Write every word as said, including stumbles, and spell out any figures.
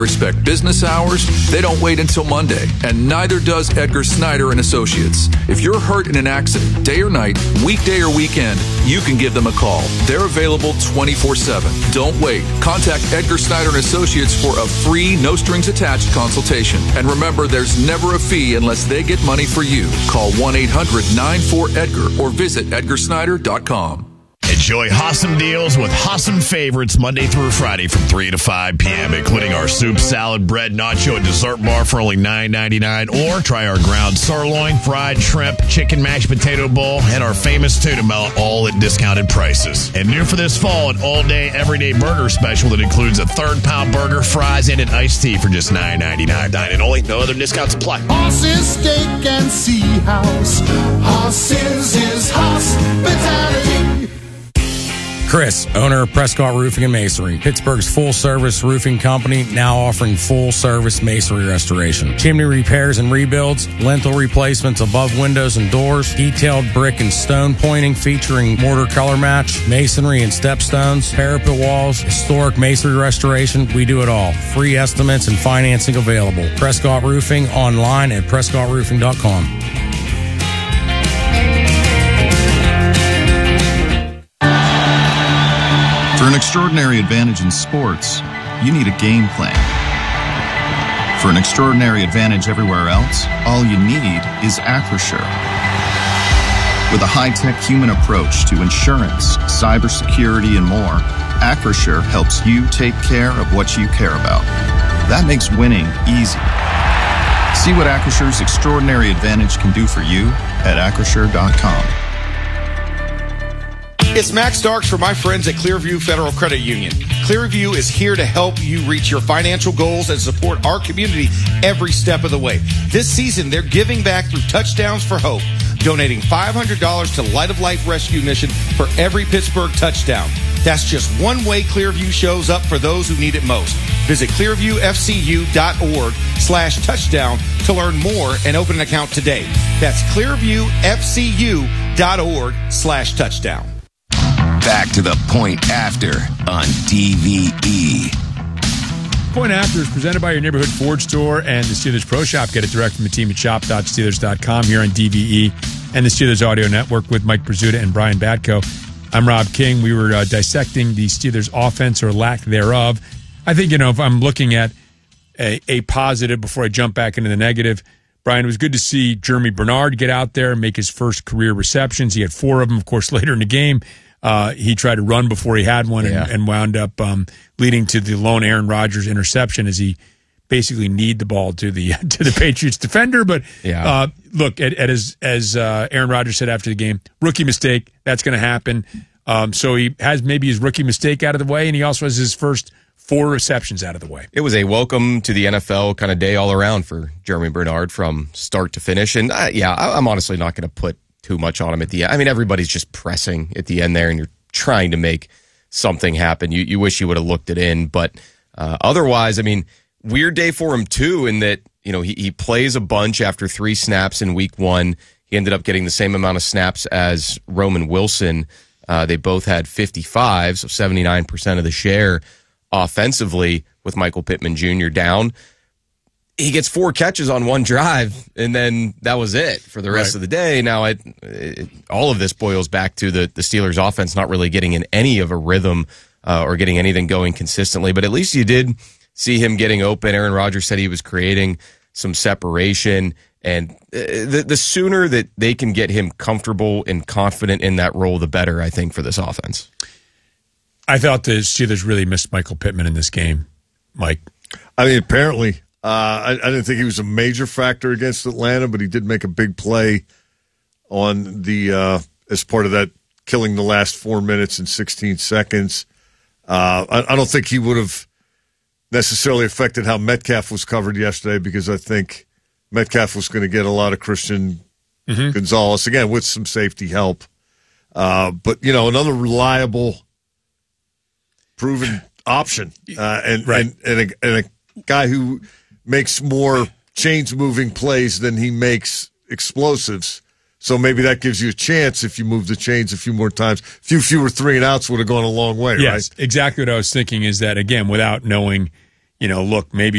Respect business hours, they don't wait until Monday, and neither does Edgar Snyder and Associates. If you're hurt in an accident, day or night, weekday or weekend, you can give them a call. They're available twenty-four seven. Don't wait. Contact Edgar Snyder and Associates for a free, no-strings-attached consultation. And remember, there's never a fee unless they get money for you. Call one eight hundred nine four EDGAR or visit edgar snyder dot com. Enjoy Hossam deals with Hossam favorites Monday through Friday from three to five p.m., including our soup, salad, bread, nacho, and dessert bar for only nine ninety-nine. Or try our ground sirloin, fried shrimp, chicken mashed potato bowl, and our famous tuna melt, all at discounted prices. And new for this fall, an all-day, everyday burger special that includes a third-pound burger, fries, and an iced tea for just nine ninety-nine. Dine and only, no other discounts apply. Hoss's Steak and Sea House. Hoss's is hospitality. Chris, owner of Prescott Roofing and Masonry, Pittsburgh's full-service roofing company, now offering full-service masonry restoration. Chimney repairs and rebuilds, lintel replacements above windows and doors, detailed brick and stone pointing featuring mortar color match, masonry and stepstones, parapet walls, historic masonry restoration. We do it all. Free estimates and financing available. Prescott Roofing, online at prescott roofing dot com. For an extraordinary advantage in sports, you need a game plan. For an extraordinary advantage everywhere else, all you need is Acrisure. With a high-tech human approach to insurance, cybersecurity, and more, Acrisure helps you take care of what you care about. That makes winning easy. See what Acrisure's extraordinary advantage can do for you at acrisure dot com. It's Max Starks for my friends at Clearview Federal Credit Union. Clearview is here to help you reach your financial goals and support our community every step of the way. This season, they're giving back through Touchdowns for Hope, donating five hundred dollars to Light of Life Rescue Mission for every Pittsburgh touchdown. That's just one way Clearview shows up for those who need it most. Visit clearviewfcu.org slash touchdown to learn more and open an account today. That's clearviewfcu.org slash touchdown. Back to the Point After on D V E. Point After is presented by your neighborhood Ford store and the Steelers Pro Shop. Get it direct from the team at shop dot steelers dot com here on D V E and the Steelers Audio Network with Mike Brazuta and Brian Batko. I'm Rob King. We were uh, dissecting the Steelers' offense or lack thereof. I think, you know, if I'm looking at a, a positive before I jump back into the negative, Brian, it was good to see Jeremy Bernard get out there and make his first career receptions. He had four of them, of course, later in the game. Uh, he tried to run before he had one and, yeah. and wound up um, leading to the lone Aaron Rodgers interception as he basically kneed the ball to the to the Patriots defender. But yeah. uh, look, at, at his, as uh, Aaron Rodgers said after the game, rookie mistake, that's going to happen. Um, so he has maybe his rookie mistake out of the way, and he also has his first four receptions out of the way. It was a welcome to the N F L kind of day all around for Jeremy Bernard from start to finish. And, uh, yeah, I, I'm honestly not going to put too much on him at the end. I mean, everybody's just pressing at the end there, and you're trying to make something happen. You you wish you would have looked it in, but uh, otherwise, I mean, weird day for him too, in that, you know, he, he plays a bunch after three snaps in week one. He ended up getting the same amount of snaps as Roman Wilson. Uh, they both had fifty-five, so seventy-nine percent of the share offensively with Michael Pittman Junior down. He gets four catches on one drive, and then that was it for the rest right. of the day. Now, it, it, all of this boils back to the, the Steelers' offense not really getting in any of a rhythm uh, or getting anything going consistently, but at least you did see him getting open. Aaron Rodgers said he was creating some separation, and the, the sooner that they can get him comfortable and confident in that role, the better, I think, for this offense. I thought the Steelers really missed Michael Pittman in this game, Mike. I mean, apparently. Uh, I, I didn't think he was a major factor against Atlanta, but he did make a big play on the uh, as part of that killing the last four minutes and sixteen seconds. Uh, I, I don't think he would have necessarily affected how Metcalf was covered yesterday, because I think Metcalf was going to get a lot of Christian mm-hmm. Gonzalez, again, with some safety help. Uh, but, you know, another reliable, proven option. Uh, and, right. and, and, a, and a guy who makes more chains-moving plays than he makes explosives. So maybe that gives you a chance if you move the chains a few more times. A few fewer three and outs would have gone a long way, yes, right? Exactly what I was thinking is that, again, without knowing, you know, look, maybe